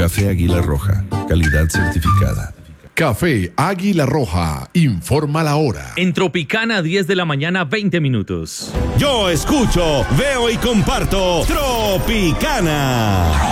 Café Águila Roja, calidad certificada. Café Águila Roja, informa la hora. En Tropicana, 10 de la mañana, 20 minutos. Yo escucho, veo y comparto Tropicana.